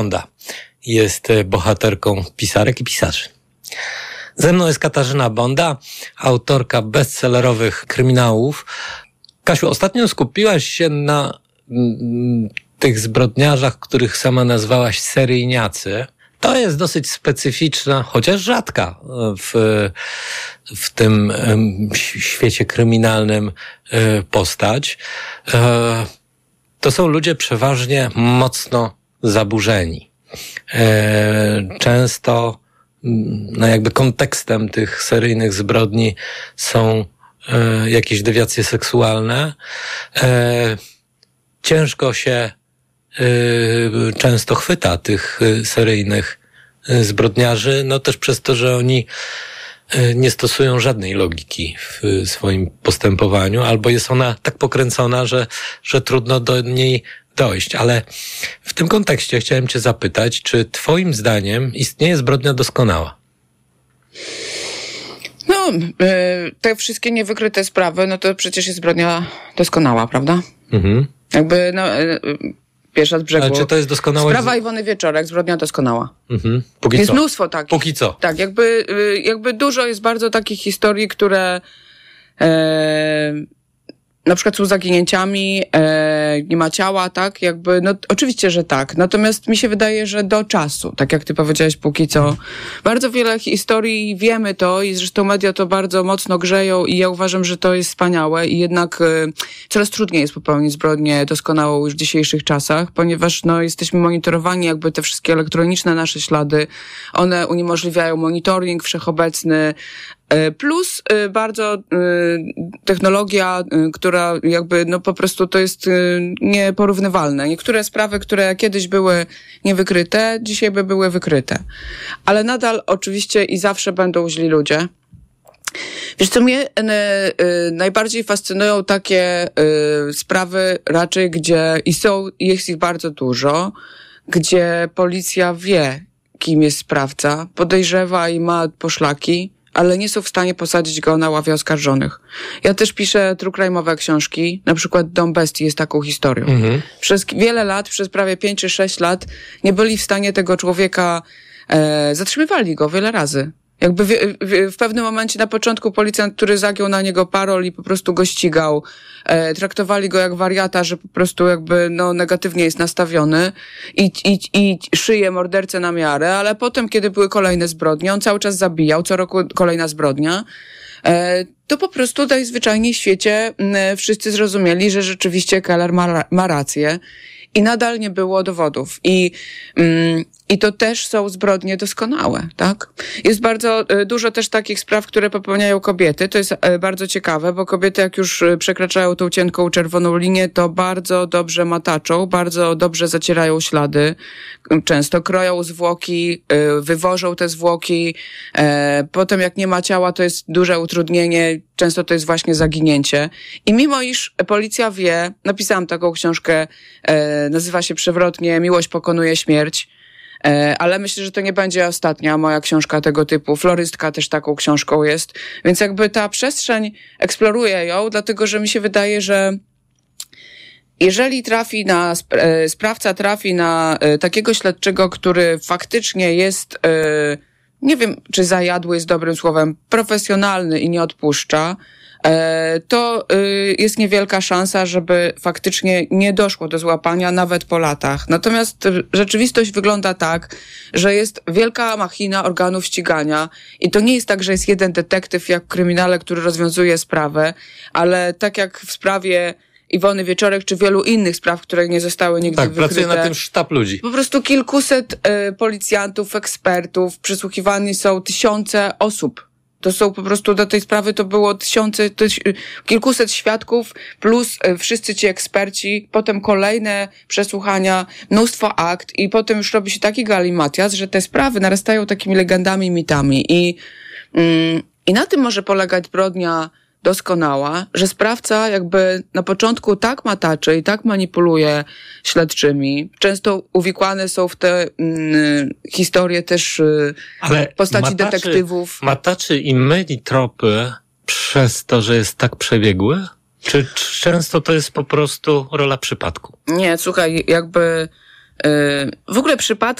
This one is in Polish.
Bonda. Jest bohaterką pisarek i pisarzy. Ze mną jest Katarzyna Bonda, autorka bestsellerowych kryminałów. Kasiu, ostatnio skupiłaś się na tych zbrodniarzach, których sama nazwałaś seryjniacy. To jest dosyć specyficzna, chociaż rzadka w tym świecie kryminalnym postać. To są ludzie przeważnie mocno zaburzeni. Często jakby kontekstem tych seryjnych zbrodni są jakieś dewiacje seksualne. Ciężko się często chwyta tych seryjnych zbrodniarzy, no też przez to, że oni nie stosują żadnej logiki w swoim postępowaniu, albo jest ona tak pokręcona, że trudno do niej dojść. Ale w tym kontekście chciałem cię zapytać, czy twoim zdaniem istnieje zbrodnia doskonała? No, te wszystkie niewykryte sprawy, no to przecież jest zbrodnia doskonała, prawda? Mhm. Jakby, no, pierwsza z brzegu. Ale czy to jest doskonała? Sprawa Iwony Wieczorek, zbrodnia doskonała. Mhm. Jest mnóstwo takich. Póki co. Tak, jakby dużo jest bardzo takich historii, które na przykład są zaginięciami, nie ma ciała, tak? Jakby, no oczywiście, że tak. Natomiast mi się wydaje, że do czasu, tak jak ty powiedziałeś, póki co, bardzo wiele historii wiemy to i zresztą media to bardzo mocno grzeją i ja uważam, że to jest wspaniałe i jednak coraz trudniej jest popełnić zbrodnię doskonałą już w dzisiejszych czasach, ponieważ no jesteśmy monitorowani, jakby te wszystkie elektroniczne nasze ślady, one uniemożliwiają monitoring wszechobecny, plus bardzo technologia, która jakby no po prostu to jest nieporównywalne. Niektóre sprawy, które kiedyś były niewykryte, dzisiaj by były wykryte. Ale nadal oczywiście i zawsze będą źli ludzie. Wiesz co, mnie najbardziej fascynują takie sprawy raczej, gdzie jest ich bardzo dużo, gdzie policja wie, kim jest sprawca, podejrzewa i ma poszlaki, ale nie są w stanie posadzić go na ławie oskarżonych. Ja też piszę true crime'owe książki, na przykład Dom Bestii jest taką historią. Mhm. Przez wiele lat, przez prawie 5 czy 6 lat nie byli w stanie tego człowieka, zatrzymywali go wiele razy. Jakby w pewnym momencie na początku policjant, który zagiął na niego parol i po prostu go ścigał, traktowali go jak wariata, że po prostu jakby no negatywnie jest nastawiony i szyje mordercę na miarę, ale potem, kiedy były kolejne zbrodnie, on cały czas zabijał, co roku kolejna zbrodnia, to po prostu najzwyczajniej w świecie wszyscy zrozumieli, że rzeczywiście Keller ma rację i nadal nie było dowodów. I to też są zbrodnie doskonałe, tak? Jest bardzo dużo też takich spraw, które popełniają kobiety. To jest bardzo ciekawe, bo kobiety jak już przekraczają tą cienką czerwoną linię, to bardzo dobrze mataczą, bardzo dobrze zacierają ślady. Często kroją zwłoki, wywożą te zwłoki. Potem jak nie ma ciała, to jest duże utrudnienie. Często to jest właśnie zaginięcie. I mimo iż policja wie, napisałam taką książkę, nazywa się przewrotnie Miłość pokonuje śmierć. Ale myślę, że to nie będzie ostatnia moja książka tego typu. Florystka też taką książką jest. Więc jakby ta przestrzeń, eksploruję ją, dlatego że mi się wydaje, że jeżeli sprawca trafi na takiego śledczego, który faktycznie jest, nie wiem, czy zajadły jest dobrym słowem, profesjonalny i nie odpuszcza, to jest niewielka szansa, żeby faktycznie nie doszło do złapania nawet po latach. Natomiast rzeczywistość wygląda tak, że jest wielka machina organów ścigania i to nie jest tak, że jest jeden detektyw jak w kryminale, który rozwiązuje sprawę, ale tak jak w sprawie Iwony Wieczorek, czy wielu innych spraw, które nie zostały nigdy wykryte. Tak, pracuje na tym sztab ludzi. Po prostu kilkuset policjantów, ekspertów, przesłuchiwani są tysiące osób. To są po prostu, do tej sprawy to było kilkuset świadków, plus wszyscy ci eksperci, potem kolejne przesłuchania, mnóstwo akt i potem już robi się taki galimatias, że te sprawy narastają takimi legendami, mitami i na tym może polegać zbrodnia doskonała, że sprawca jakby na początku tak mataczy i tak manipuluje śledczymi. Często uwikłane są w te historie też postaci detektywów. Mataczy i myli tropy przez to, że jest tak przebiegły? Czy często to jest po prostu rola przypadku? Nie, słuchaj, jakby W ogóle przypadki